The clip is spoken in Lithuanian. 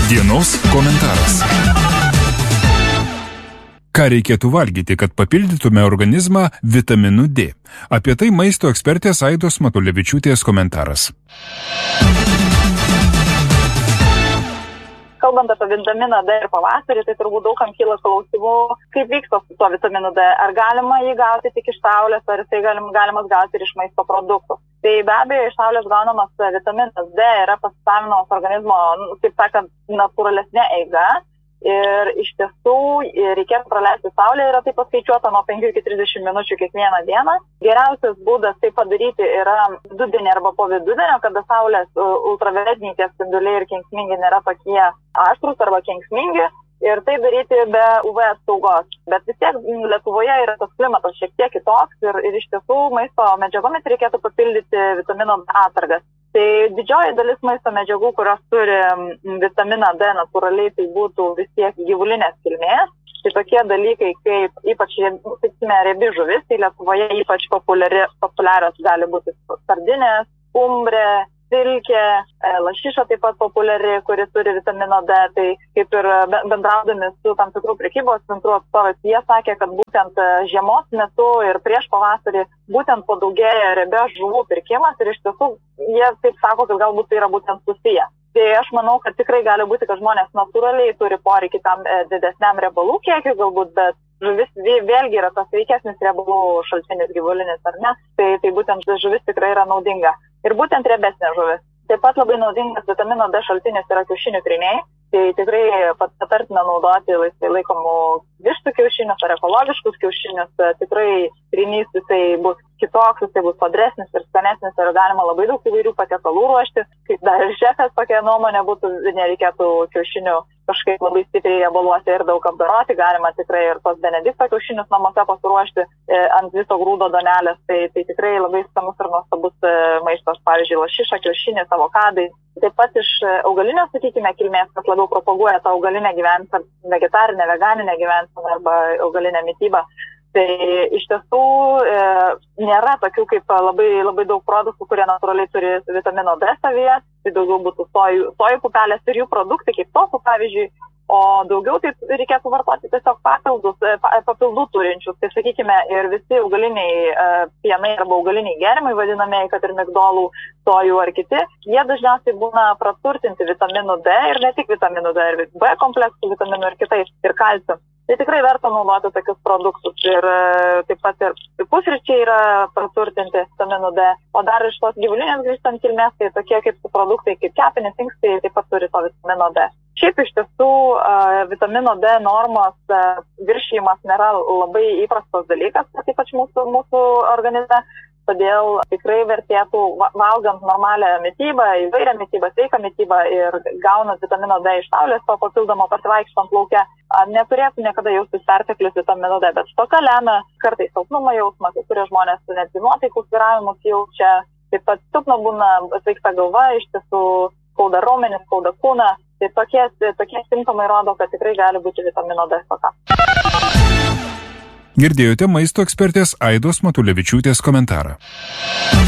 Dienos komentaras. Ką reikėtų valgyti, kad papildytume organizmą vitaminu D? Apie tai maisto ekspertės Aidos Matulevičiūtės komentaras. Kalbant apie vitaminą D ir pavasarį, tai turbūt daugam kyla klausimų, kaip vyksta su tuo vitaminu D. Ar galima jį gauti tik iš saulės, ar jisai galimas gauti ir iš maisto produktų. Tai be abejo, iš saulės gaunamas vitaminas D yra pasisavinamas organizmo, taip sakant, natūralesnė eiga. Ir iš tiesų reikėtų praleisti saulėje, yra tai paskaičiuota nuo 5 iki 30 minučių kiekvieną dieną. Geriausias būdas tai padaryti yra vidudienį arba po vidudienio, kada saulės ultravioletiniai tie spinduliai ir kenksmingi nėra tokie aštrūs arba kenksmingi. Ir tai daryti be UV apsaugos. Bet vis tiek Lietuvoje yra tas klimatas šiek tiek kitoks ir iš tiesų maisto medžiagomis reikėtų papildyti vitamino D atsargas. Tai didžioji dalis maisto medžiagų, kurios turi vitaminą D natūraliai, tai būtų vis tiek gyvulinės kilmės. Tai tokie dalykai kaip ypač, sakykime, riebi žuvis, tai Lietuvoje ypač populiarios gali būti sardinės, skumbrė, silkė, lašiša taip pat populiari, kuri turi vitamino D. Tai kaip ir bendraudami su tam tikrų prekybos centrų atstovais, jie sakė, kad būtent žiemos metu ir prieš pavasarį būtent padaugėja riebios žuvų pirkimas ir iš tiesų jie taip sako, kad galbūt tai yra būtent susiję. Tai aš manau, kad tikrai gali būti, kad žmonės natūraliai turi poreikį tam didesniam riebalų kiekiui galbūt, bet žuvis vėlgi yra tas sveikesnis riebalų šaltinis gyvulinis, ar ne? Tai būtent žuvis tikrai yra naudinga. Ir būtent riebesnė žuvis. Taip pat labai naudingas vitamino D šaltinis yra kiaušinių tryniai. Tai tikrai patartina naudoti laisvai laikomų vištų kiaušinius ar ekologiškus kiaušinius. Tikrai trynys jisai bus kitoks, jisai bus sodresnis ir skanesnis ir galima labai daug įvairių patiekalų ruošti. Kaip dar ir šefės tokia nuomonė būtų, nereikėtų kiaušinių kažkaip labai stipriai riebaluoti ir daug apdoroti. Galima tikrai ir tos Benedikto kiaušinius namuose pasiruošti ant viso grūdo duonelės. Tai tikrai labai skanus ir nuostabus maistas, pavyzdžiui, lašiša, kiaušinis, avokadai. Taip pat iš augalinio, sakykime, kilmės, kas labiau propaguoja tą augalinę gyvenseną, vegetarinę, veganinę gyvenseną arba augalinę mitybą. Tai iš tiesų nėra tokių kaip labai daug produktų, kurie natūraliai turi vitamino D savyje. Tai daugiau būtų sojų pupelės ir jų produktai, kaip tofu, pavyzdžiui. O daugiau tai reikėtų vartoti tiesiog papildų turinčius. Tai sakykime, ir visi augaliniai pienai arba augaliniai gėrimai vadinamieji, kad ir migdolų, sojų ar kiti, jie dažniausiai būna praturtinti vitaminu D ir ne tik vitaminu D, ir B kompleksų vitaminų ir kitais, ir kalciu. Tai tikrai verta naudoti tokius produktus. Ir taip pat ir pusryčiai yra praturtinti vitaminu D. O dar iš tos gyvulinės grįžtant kilmės, tai tokie kaip produktai, kaip kepenys, inkstai, taip pat turi to vitamino D. Šiaip iš tiesų vitamino D normos viršijimas nėra labai įprastas dalykas, ypač mūsų organizme. Todėl tikrai vertėtų, valgant normalią mitybą, įvairią mitybą, sveiką mitybą ir gaunant vitamino D iš saulės, to papildomo pasivaikštant lauke, neturėtų niekada jaustis perteklius vitamino D, bet stoka lemia kartais silpnumo jausmą, kai kurie žmonės netgi nuotaikų svyravimus jaučia, taip pat silpna būna, sveikta galva, iš tiesų skauda raumenis, skauda kūną. Tai tokie simptomai rodo, kad tikrai gali būti vitamino D stoka. Girdėjote maisto ekspertės Aidos Matulevičiūtės komentarą.